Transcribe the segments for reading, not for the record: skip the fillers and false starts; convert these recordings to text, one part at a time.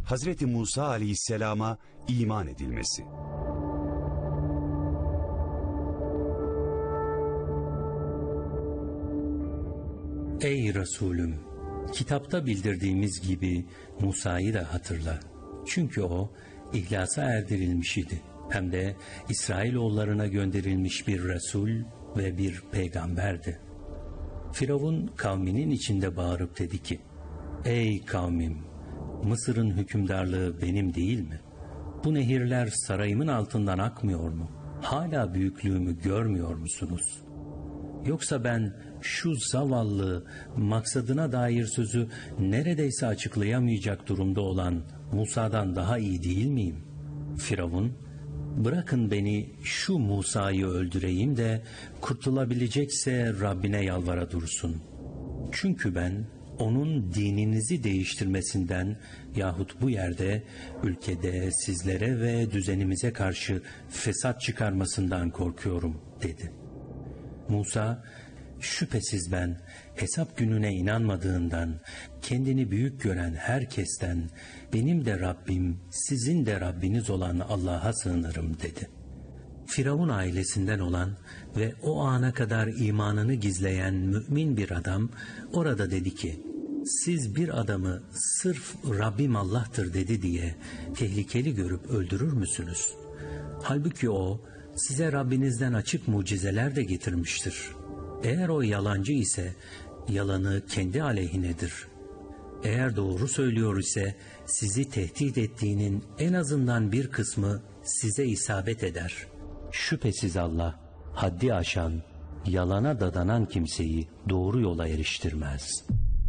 Hazreti Musa aleyhisselama iman edilmesi. Ey Resulüm! Kitapta bildirdiğimiz gibi Musa'yı da hatırla. Çünkü o ihlasa erdirilmiş idi. Hem de İsrailoğullarına gönderilmiş bir Resul ve bir peygamberdi. Firavun kavminin içinde bağırıp dedi ki: Ey kavmim! Mısır'ın hükümdarlığı benim değil mi? Bu nehirler sarayımın altından akmıyor mu? Hala büyüklüğümü görmüyor musunuz? Yoksa ben şu zavallı, maksadına dair sözü neredeyse açıklayamayacak durumda olan Musa'dan daha iyi değil miyim? Firavun, bırakın beni şu Musa'yı öldüreyim de kurtulabilecekse Rabbine yalvara dursun. Çünkü ben onun dininizi değiştirmesinden yahut bu yerde, ülkede sizlere ve düzenimize karşı fesat çıkarmasından korkuyorum dedi. Musa, şüphesiz ben hesap gününe inanmadığından, kendini büyük gören herkesten, benim de Rabbim, sizin de Rabbiniz olan Allah'a sığınırım dedi. Firavun ailesinden olan ve o ana kadar imanını gizleyen mümin bir adam orada dedi ki: siz bir adamı sırf Rabbim Allah'tır dedi diye tehlikeli görüp öldürür müsünüz? Halbuki o size Rabbinizden açık mucizeler de getirmiştir. Eğer o yalancı ise yalanı kendi aleyhinedir. Eğer doğru söylüyor ise sizi tehdit ettiğinin en azından bir kısmı size isabet eder. Şüphesiz Allah haddi aşan, yalana dadanan kimseyi doğru yola eriştirmez.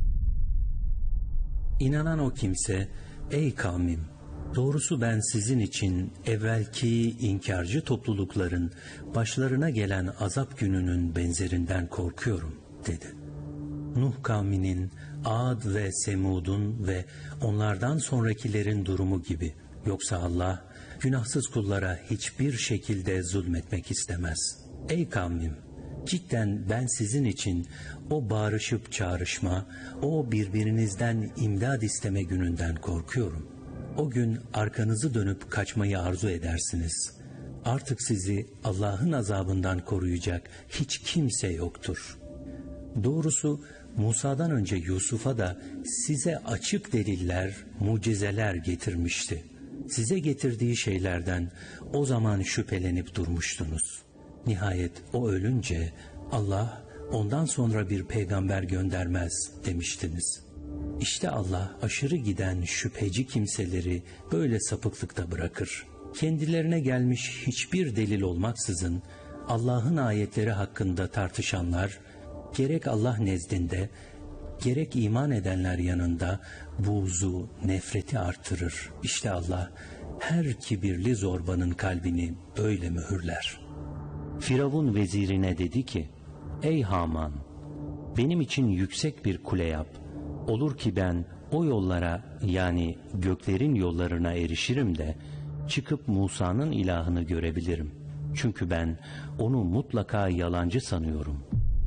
İnanan o kimse, ey kavmim! Doğrusu ben sizin için evvelki inkarcı toplulukların başlarına gelen azap gününün benzerinden korkuyorum dedi. Nuh kavminin, Ad ve Semud'un ve onlardan sonrakilerin durumu gibi. Yoksa Allah günahsız kullara hiçbir şekilde zulmetmek istemez. Ey kavmim! Cidden ben sizin için o bağırışıp çağrışma, o birbirinizden imdad isteme gününden korkuyorum. O gün arkanızı dönüp kaçmayı arzu edersiniz. Artık sizi Allah'ın azabından koruyacak hiç kimse yoktur. Doğrusu Musa'dan önce Yusuf'a da size açık deliller, mucizeler getirmişti. Size getirdiği şeylerden o zaman şüphelenip durmuştunuz. Nihayet o ölünce Allah ondan sonra bir peygamber göndermez demiştiniz. İşte Allah aşırı giden şüpheci kimseleri böyle sapıklıkta bırakır. Kendilerine gelmiş hiçbir delil olmaksızın Allah'ın ayetleri hakkında tartışanlar, gerek Allah nezdinde, gerek iman edenler yanında buğzu, nefreti artırır. İşte Allah her kibirli zorbanın kalbini böyle mühürler. Firavun vezirine dedi ki: Ey Haman! Benim için yüksek bir kule yap. Olur ki ben o yollara, yani göklerin yollarına erişirim de çıkıp Musa'nın ilahını görebilirim. Çünkü ben onu mutlaka yalancı sanıyorum.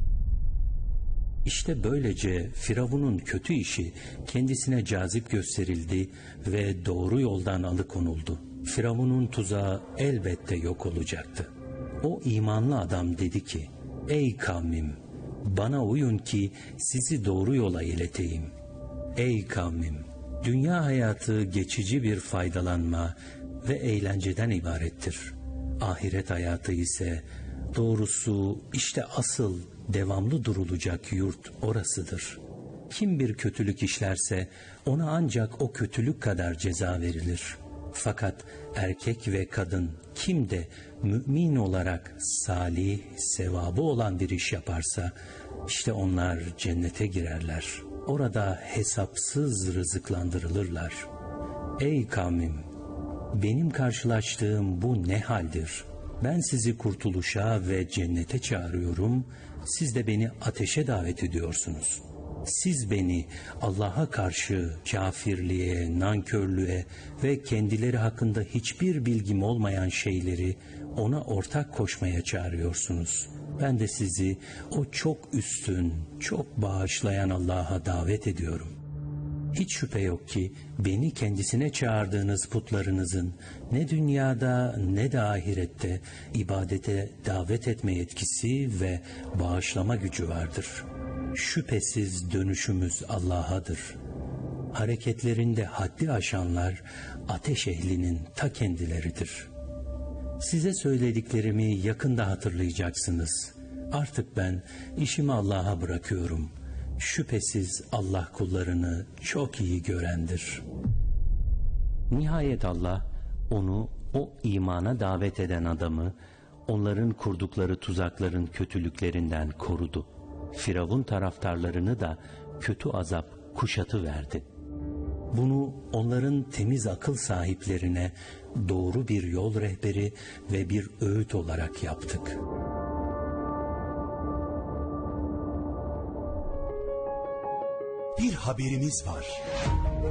İşte böylece Firavun'un kötü işi kendisine cazip gösterildi ve doğru yoldan alıkonuldu. Firavun'un tuzağı elbette yok olacaktı. O imanlı adam dedi ki: Ey kavmim! Bana uyun ki sizi doğru yola ileteyim. Ey kavmim! Dünya hayatı geçici bir faydalanma ve eğlenceden ibarettir. Ahiret hayatı ise doğrusu işte asıl devamlı durulacak yurt orasıdır. Kim bir kötülük işlerse ona ancak o kötülük kadar ceza verilir. Fakat erkek ve kadın kim de mümin olarak salih, sevabı olan bir iş yaparsa işte onlar cennete girerler. Orada hesapsız rızıklandırılırlar. Ey kavmim! Benim karşılaştığım bu ne haldir? Ben sizi kurtuluşa ve cennete çağırıyorum, siz de beni ateşe davet ediyorsunuz. Siz beni Allah'a karşı kafirliğe, nankörlüğe ve kendileri hakkında hiçbir bilgim olmayan şeyleri ona ortak koşmaya çağırıyorsunuz. Ben de sizi o çok üstün, çok bağışlayan Allah'a davet ediyorum. Hiç şüphe yok ki beni kendisine çağırdığınız putlarınızın ne dünyada ne de ahirette ibadete davet etme yetkisi ve bağışlama gücü vardır. Şüphesiz dönüşümüz Allah'adır. Hareketlerinde haddi aşanlar ateş ehlinin ta kendileridir. Size söylediklerimi yakında hatırlayacaksınız. Artık ben işimi Allah'a bırakıyorum. Şüphesiz Allah kullarını çok iyi görendir. Nihayet Allah onu, o imana davet eden adamı, onların kurdukları tuzakların kötülüklerinden korudu. Firavun taraftarlarını da kötü azap kuşatıverdi. Bunu onların temiz akıl sahiplerine doğru bir yol rehberi ve bir öğüt olarak yaptık. Bir haberimiz var.